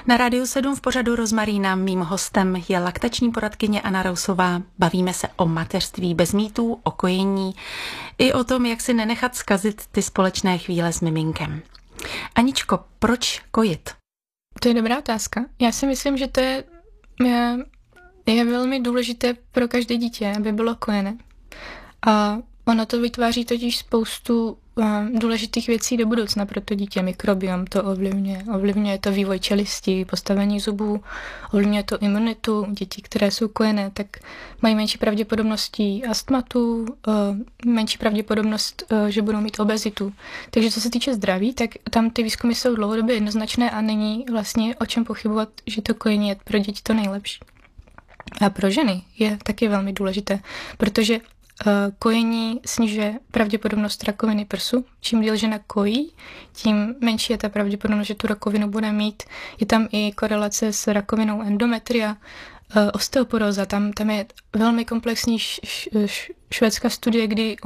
Na Rádiu 7 v pořadu Rozmarína mým hostem je laktační poradkyně Anna Rousová. Bavíme se o mateřství bez mýtů, o kojení i o tom, jak si nenechat zkazit ty společné chvíle s miminkem. Aničko, proč kojit? To je dobrá otázka. Já si myslím, že to je velmi důležité pro každé dítě, aby bylo kojené. A ono to vytváří totiž spoustu důležitých věcí do budoucna pro to dítě. Mikrobiom to ovlivňuje to vývoj čelisti, postavení zubů, ovlivňuje to imunitu. Děti, které jsou kojené, tak mají menší pravděpodobnosti astmatu, menší pravděpodobnost, že budou mít obezitu. Takže co se týče zdraví, tak tam ty výzkumy jsou dlouhodobě jednoznačné a není vlastně o čem pochybovat, že to kojení je pro děti to nejlepší. A pro ženy je taky velmi důležité, protože kojení snižuje pravděpodobnost rakoviny prsu. Čím díl žena kojí, tím menší je ta pravděpodobnost, že tu rakovinu bude mít. Je tam i korelace s rakovinou endometria, osteoporóza. Tam je velmi komplexní švédská studie, kdy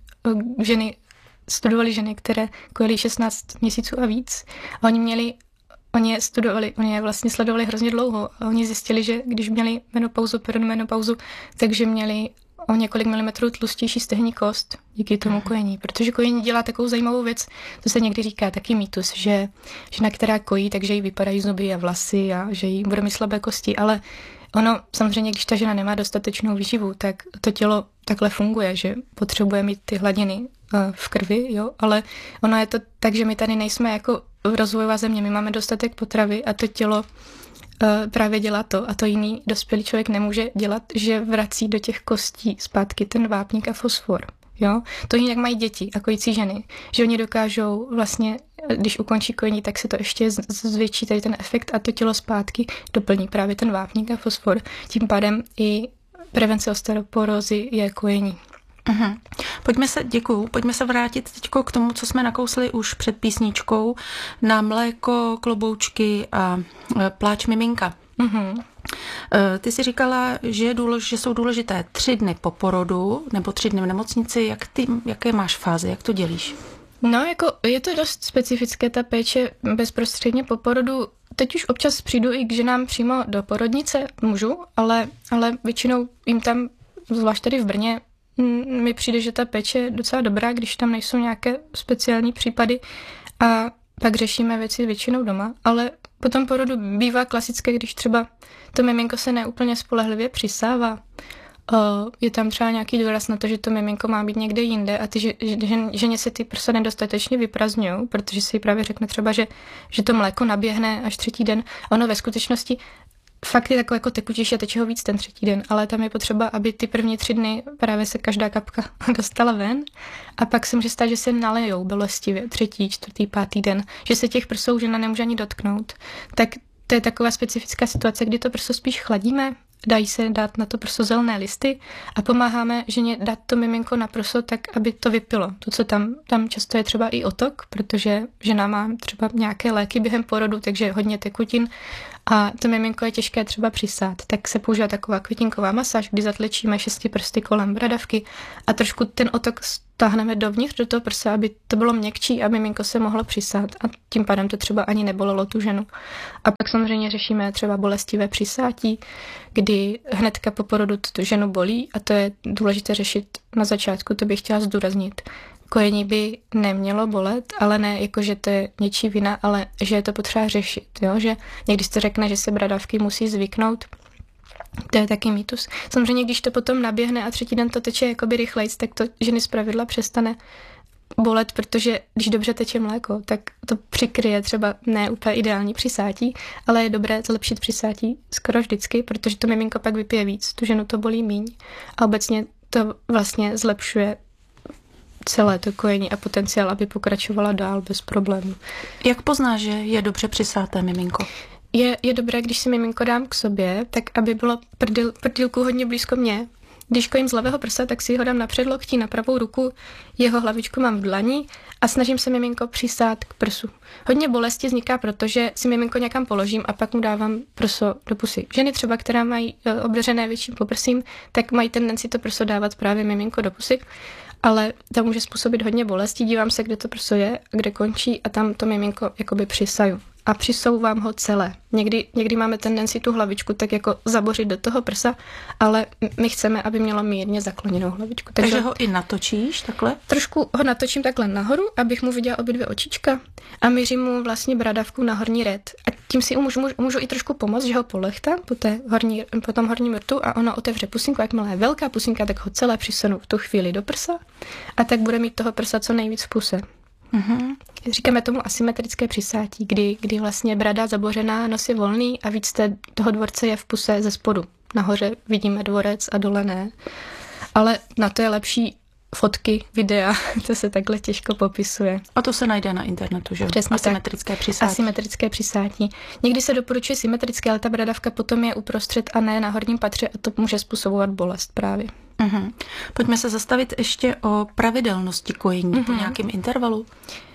studovali ženy, které kojily 16 měsíců a víc. A oni je vlastně sledovali hrozně dlouho. A oni zjistili, že když měli perimenopauzu, takže měli o několik milimetrů tlustější stehní kost díky tomu kojení. Protože kojení dělá takovou zajímavou věc, to se někdy říká taky mýtus, že žena, která kojí, takže jí vypadají zuby a vlasy a že jí bude mít slabé kosti, ale ono samozřejmě, když ta žena nemá dostatečnou výživu, tak to tělo takhle funguje, že potřebuje mít ty hladiny v krvi, jo, ale ono je to tak, že my tady nejsme jako rozvojová země, my máme dostatek potravy a to tělo právě dělá to, a to jiný dospělý člověk nemůže dělat, že vrací do těch kostí zpátky ten vápník a fosfor. Jo? To jinak mají děti a kojící ženy, že oni dokážou vlastně, když ukončí kojení, tak se to ještě zvětší tady ten efekt a to tělo zpátky doplní právě ten vápník a fosfor. Tím pádem i prevence osteoporózy je kojení. Uhum. Pojďme se vrátit teď k tomu, co jsme nakousli už před písničkou, na mléko, kloboučky a pláč miminka. Uhum. Ty jsi říkala, že jsou důležité 3 dny po porodu nebo 3 dny v nemocnici. Jaké máš fáze, jak to dělíš? No, jako je to dost specifické, ta péče bezprostředně po porodu. Teď už občas přijdu i k ženám přímo do porodnice, můžu, ale většinou jim tam, zvlášť tady v Brně, mi přijde, že ta péče je docela dobrá, když tam nejsou nějaké speciální případy a pak řešíme věci většinou doma, ale po tom porodu bývá klasické, když třeba to miminko se neúplně spolehlivě přisává. Je tam třeba nějaký důraz na to, že to miminko má být někde jinde a ty ženě se ty prsa nedostatečně vyprazňují, protože si právě řekne třeba, že to mléko naběhne až 3. den. Ono ve skutečnosti fakt je takové jako tekutější a teče ho víc ten 3. den, ale tam je potřeba, aby ty první 3 dny právě se každá kapka dostala ven a pak se může stát, že se nalejou bolestivě 3., 4., 5. den, že se těch prsou žena nemůže ani dotknout. Tak to je taková specifická situace, kdy to prso spíš chladíme, dají se dát na to prso zelené listy a pomáháme ženě dát to miminko na prso tak, aby to vypilo. To, co tam často je třeba i otok, protože žena má třeba nějaké léky během porodu, takže hodně tekutin a to miminko je těžké třeba přisát. Tak se používá taková květinková masáž, kdy zatlečíme 6 prsty kolem bradavky a trošku ten otok stáhneme dovnitř do toho prsa, aby to bylo měkčí a miminko se mohlo přisát a tím pádem to třeba ani nebolelo tu ženu. A pak samozřejmě řešíme třeba bolestivé přisátí, kdy hnedka po porodu tu ženu bolí a to je důležité řešit na začátku, to bych chtěla zdůraznit. Kojení by nemělo bolet, ale ne jako, že to je něčí vina, ale že je to potřeba řešit. Jo? Že někdy se řekne, že se bradavky musí zvyknout, to je taky mýtus. Samozřejmě, když to potom naběhne a 3. den to teče jakoby rychlejc, tak to ženy zpravidla přestane bolet, protože když dobře teče mléko, tak to přikryje třeba ne úplně ideální přisátí, ale je dobré zlepšit přisátí skoro vždycky, protože to miminko pak vypije víc, tu ženu to bolí míň a obecně to vlastně zlepšuje celé to kojení a potenciál, aby pokračovala dál bez problémů. Jak poznáš, že je dobře přisáté miminko? Je dobré, když si miminko dám k sobě, tak aby bylo prdýlku hodně blízko mě. Když kojím z levého prsa, tak si ho dám na předloktí, na pravou ruku, jeho hlavičku mám v dlani a snažím se miminko přisát k prsu. Hodně bolesti vzniká, protože si miminko někam položím a pak mu dávám prso do pusy. Ženy třeba, která mají obdařené větším poprsím, tak mají tendenci to prso dávat právě miminko do pusy, ale to může způsobit hodně bolesti. Dívám se, kde to prso je a kde končí a tam to miminko jakoby přisaju. a přisouvám ho celé. Někdy máme tendenci tu hlavičku tak jako zabořit do toho prsa, ale my chceme, aby mělo mírně zakloněnou hlavičku. Takže ho i natočíš takhle? Trošku ho natočím takhle nahoru, abych mu viděla obě dvě očička a měřím mu vlastně bradavku na horní red. A tím si můžu i trošku pomoct, že ho polechtám po tom horním rtu a ono otevře pusinku. Jakmile je velká pusinka, tak ho celé přisunu v tu chvíli do prsa a tak bude mít toho prsa co nejvíc v puse. Mm-hmm. Říkáme tomu asymetrické přisátí, kdy vlastně brada zabořená, nos je volný a víc toho dvorce je v puse ze spodu. Nahoře vidíme dvorec a dole ne. Ale na to je lepší fotky, videa, to se takhle těžko popisuje. A to se najde na internetu, že? Přesně asymetrické přisátí. Asymetrické přisátí. Někdy se doporučuje symetrické, ale ta bradavka potom je uprostřed a ne na horním patře a to může způsobovat bolest právě. Uh-huh. Pojďme se zastavit ještě o pravidelnosti kojení po nějakém intervalu.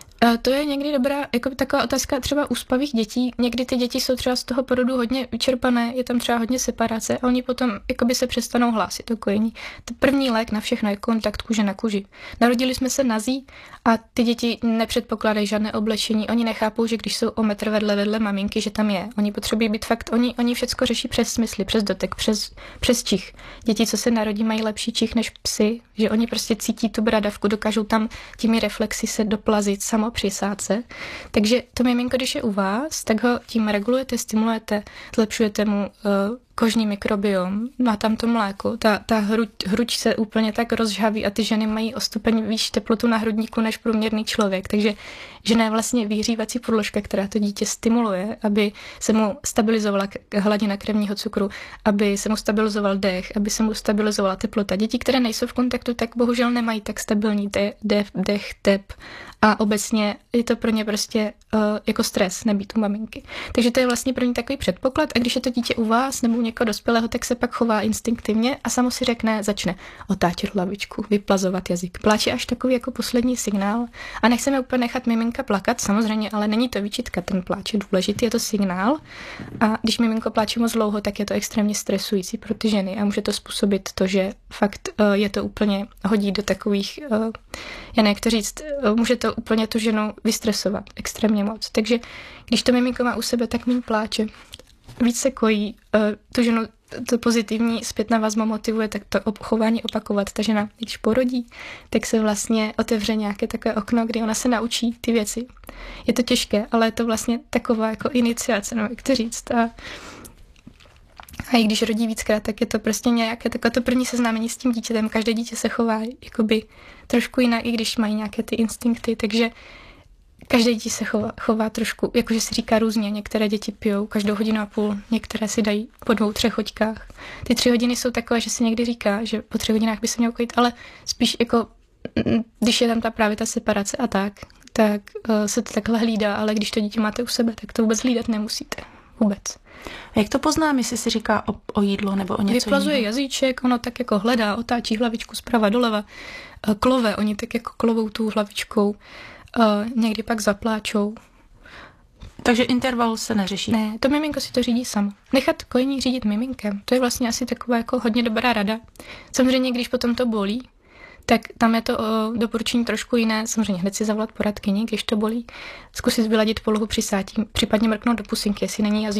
To je někdy dobrá, jako taková otázka třeba u spavých dětí. Někdy ty děti jsou třeba z toho porodu hodně vyčerpané, je tam třeba hodně separace a oni potom jakoby se přestanou hlásit o kojení. To první lék na všechno je kontakt kůže na kůži. Narodili jsme se nazí a ty děti nepředpokládají žádné oblečení. Oni nechápou, že když jsou o metr vedle maminky, že tam je. Oni potřebují být fakt, oni všecko řeší přes smysly, přes dotek, přes čich. Děti, co se narodí, mají lepší čich než psy, že oni prostě cítí tu bradavku, dokážou tam těmi reflexy se doplazit samo při sádce. Takže to miminko, když je u vás, tak ho tím regulujete, stimulujete, zlepšujete mu kožní mikrobiom, má tam to mléko, ta hruď se úplně tak rozžhaví a ty ženy mají o stupeň výš teplotu na hrudníku než průměrný člověk, takže žena je vlastně vyhřívací podložka, která to dítě stimuluje, aby se mu stabilizovala hladina krevního cukru, aby se mu stabilizoval dech, aby se mu stabilizovala teplota. Děti, které nejsou v kontaktu, tak bohužel nemají tak stabilní dech, tep a obecně je to pro ně prostě jako stres nebýt u maminky. Takže to je vlastně pro ně takový předpoklad a když je to dítě u vás nebo u někoho dospělého, tak se pak chová instinktivně a samo si začne otáčet hlavičku, vyplazovat jazyk. Pláč je až takový jako poslední signál a nechceme úplně nechat miminka plakat, samozřejmě, ale není to výčitka, ten pláč je důležitý, je to signál a když miminko pláče moc dlouho, tak je to extrémně stresující pro ty ženy a může to způsobit to, že fakt je to úplně hodí do takových, já nevím, jak to říct, může to úplně tu ženu vystresovat extrémně moc. Takže když to miminko má u sebe, tak méně pláče. Víc se kojí, tu ženu to pozitivní zpětná vazba motivuje tak to chování opakovat. Ta žena, když porodí, tak se vlastně otevře nějaké takové okno, kdy ona se naučí ty věci. Je to těžké, ale je to vlastně taková jako iniciace, no, jak to říct. A i když rodí víckrát, tak je to prostě nějaké takové to první seznámení s tím dítětem. Každé dítě se chová jakoby trošku jinak, i když mají nějaké ty instinkty, takže každé dítě se chová trošku, jakože si říká různě. Některé děti pijou každou hodinu a půl, některé si dají po 2-3 hoďkách. Ty 3 hodiny jsou takové, že si někdy říká, že po 3 hodinách by se měl kojit, ale spíš jako, když je tam právě ta separace a tak se to takhle hlídá, ale když to dítě máte u sebe, tak to vůbec hlídat nemusíte. Vůbec. A jak to poznám, jestli si říká o jídlo nebo o něco Vyplazuje jiného? jazyček, ono tak jako hledá, otáčí hlavičku zprava doleva, klove, oni tak jako klovou tu hlavičkou, někdy pak zapláčou. Takže interval se neřeší? Ne, to miminko si to řídí samo. Nechat kojení řídit miminkem, to je vlastně asi taková jako hodně dobrá rada. Samozřejmě, když potom to bolí, tak tam je to doporučení trošku jiné. Samozřejmě hned si zavolat poradkyni, když to bolí. Zkusit vyladit polohu přisátí, případně mrknout do pusinky, jestli není jazyček